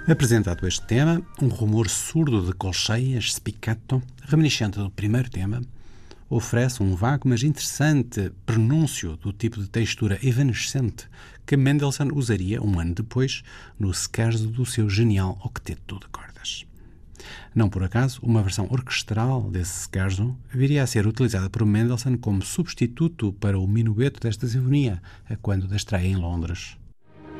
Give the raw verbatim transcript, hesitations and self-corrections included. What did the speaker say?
Apresentado este tema, um rumor surdo de colcheias, spiccato, reminiscente do primeiro tema, oferece um vago mas interessante prenúncio do tipo de textura evanescente que Mendelssohn usaria um ano depois no scherzo do seu genial octeto de cordas. Não por acaso, uma versão orquestral desse scherzo viria a ser utilizada por Mendelssohn como substituto para o minueto desta sinfonia, a quando da estreia em Londres.